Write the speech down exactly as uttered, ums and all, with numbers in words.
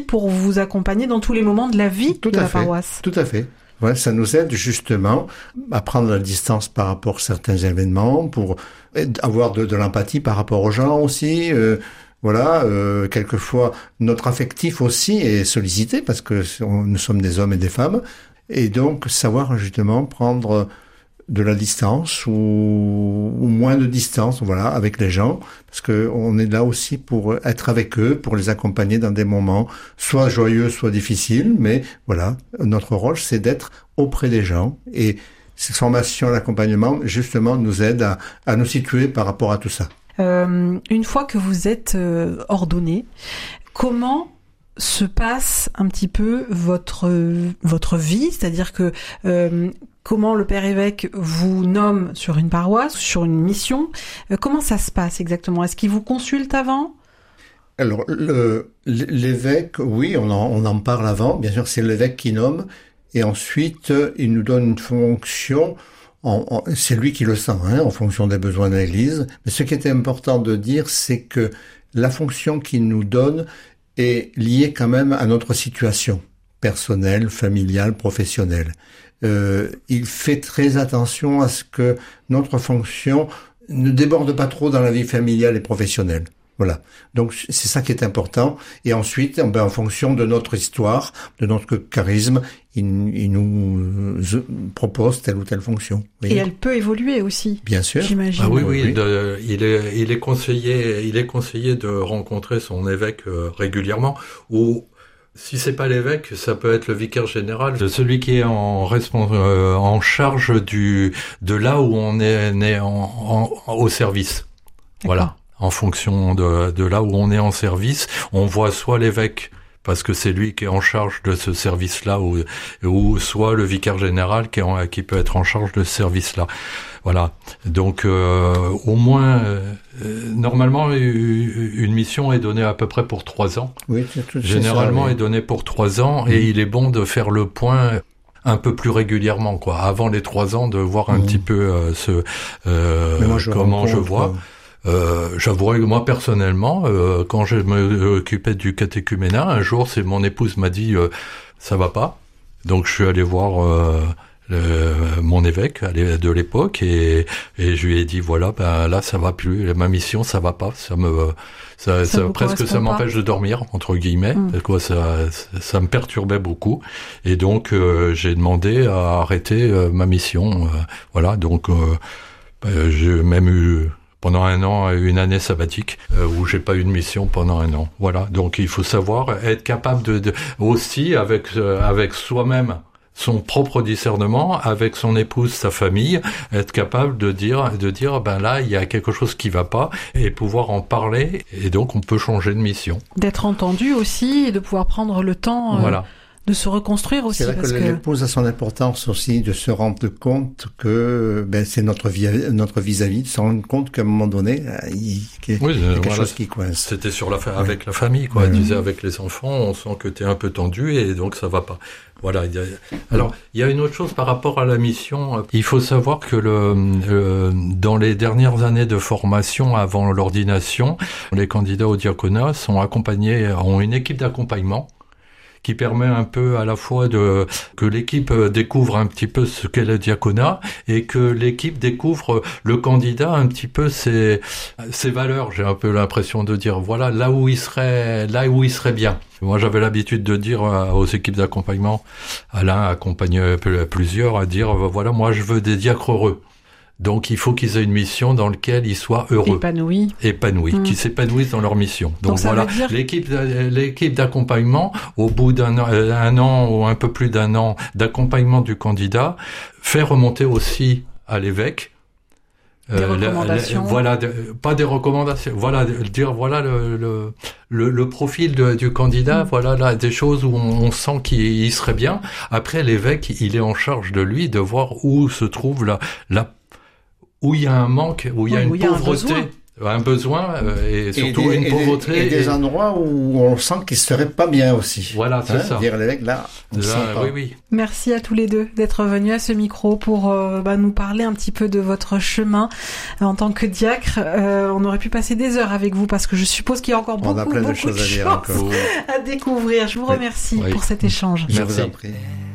pour vous accompagner dans tous les moments de la vie Tout de à la fait. paroisse. Tout à fait. Ouais, ça nous aide justement à prendre la distance par rapport à certains événements, pour avoir de, de l'empathie par rapport aux gens aussi. Euh, voilà, euh, quelquefois notre affectif aussi est sollicité parce que on, nous sommes des hommes et des femmes, et donc savoir justement prendre de la distance ou, ou moins de distance, voilà, avec les gens, parce que on est là aussi pour être avec eux, pour les accompagner dans des moments soit joyeux, soit difficiles, mais voilà, notre rôle, c'est d'être auprès des gens, et cette formation, l'accompagnement, justement, nous aide à, à nous situer par rapport à tout ça. Euh, une fois que vous êtes euh, ordonné, comment se passe un petit peu votre votre vie, c'est-à-dire que euh, comment le père évêque vous nomme sur une paroisse, sur une mission, euh, comment ça se passe exactement? Est-ce qu'il vous consulte avant? Alors le, l'évêque, oui, on en, on en parle avant. Bien sûr, c'est l'évêque qui nomme, et ensuite il nous donne une fonction. En, en, c'est lui qui le sent, hein, en fonction des besoins de l'Église. Mais ce qui était important de dire, c'est que la fonction qu'il nous donne est lié quand même à notre situation personnelle, familiale, professionnelle. Euh, il fait très attention à ce que notre fonction ne déborde pas trop dans la vie familiale et professionnelle. Voilà. Donc c'est ça qui est important. Et ensuite, ben, en fonction de notre histoire, de notre charisme, il, il nous euh, propose telle ou telle fonction. Oui. Et elle peut évoluer aussi. Bien sûr. J'imagine. Ah oui, oui. oui. De, il est, il est conseillé, il est conseillé de rencontrer son évêque euh, régulièrement. Ou si c'est pas l'évêque, ça peut être le vicaire général, celui qui est en respons- euh, en charge du de là où on est né en, en, au service. D'accord. Voilà. En fonction de, de là où on est en service, on voit soit l'évêque, parce que c'est lui qui est en charge de ce service-là, ou, ou soit le vicaire général qui, est en, qui peut être en charge de ce service-là. Voilà. Donc, euh, au moins, euh, normalement, une mission est donnée à peu près pour trois ans. Oui, c'est tout, Généralement, c'est ça, oui. est donnée pour trois ans, mmh. et il est bon de faire le point un peu plus régulièrement, quoi. Avant les trois ans, de voir un mmh. petit peu euh, ce euh, moi, je comment je vois. Euh, j'avouerai que moi personnellement, euh, quand je m'occupais du catéchuménat, un jour, c'est mon épouse m'a dit euh, ça va pas, donc je suis allé voir euh, le, mon évêque de l'époque et, et je lui ai dit voilà, ben là ça va plus, ma mission ça va pas, ça me ça, ça, ça presque ça m'empêche pas. de dormir entre guillemets, mmh. parce que ça, ça ça me perturbait beaucoup et donc euh, j'ai demandé à arrêter euh, ma mission, euh, voilà donc euh, ben, j'ai même eu pendant un an, une année sabbatique, euh, où j'ai pas eu de mission pendant un an. Voilà. Donc, il faut savoir être capable de, de aussi, avec, euh, avec soi-même, son propre discernement, avec son épouse, sa famille, être capable de dire, de dire, ben là, il y a quelque chose qui va pas, et pouvoir en parler, et donc on peut changer de mission. D'être entendu aussi, et de pouvoir prendre le temps, euh, voilà. de se reconstruire aussi. C'est vrai parce que, que l'épouse a son importance aussi, de se rendre compte que ben, c'est notre, vie, notre vis-à-vis, de se rendre compte qu'à un moment donné, il, il y a oui, quelque voilà, chose qui coince. C'était sur la fa- avec ouais. la famille, quoi. Ouais. Elle disait avec les enfants, on sent que t'es un peu tendu et donc ça va pas. Voilà. Il y a... Alors, il y a une autre chose par rapport à la mission. Il faut savoir que le, le, dans les dernières années de formation avant l'ordination, les candidats au diaconat sont accompagnés, ont une équipe d'accompagnement qui permet un peu à la fois de que l'équipe découvre un petit peu ce qu'est le diaconat et que l'équipe découvre le candidat un petit peu ses ses valeurs. J'ai un peu l'impression de dire voilà là où il serait là où il serait bien. Moi j'avais l'habitude de dire aux équipes d'accompagnement, Alain accompagne plusieurs, à dire voilà moi je veux des diacres heureux. Donc il faut qu'ils aient une mission dans laquelle ils soient heureux, épanouis, épanouis, mmh. qu'ils s'épanouissent dans leur mission. Donc, Donc voilà, dire... l'équipe l'équipe d'accompagnement, au bout d'un an, un an ou un peu plus d'un an d'accompagnement du candidat, fait remonter aussi à l'évêque. Des euh, recommandations. La, la, voilà, de, pas des recommandations. Voilà, de, dire voilà le le le, le profil de, du candidat. Mmh. Voilà là des choses où on, on sent qu'il serait bien. Après l'évêque, il est en charge de lui de voir où se trouve la la où il y a un manque, où il y a oui, une où il y a pauvreté, un besoin euh, et surtout et des, une pauvreté. Et des, et des endroits où on sent qu'ils seraient pas bien aussi. Voilà, c'est hein, ça. Dire l'évêque, là, on là, sent pas. Oui, oui. Merci à tous les deux d'être venus à ce micro pour euh, bah, nous parler un petit peu de votre chemin en tant que diacre. Euh, on aurait pu passer des heures avec vous parce que je suppose qu'il y a encore beaucoup, on a plein beaucoup de choses de à dire encore. à découvrir. Je vous remercie oui. pour cet échange. Je Merci. vous en prie.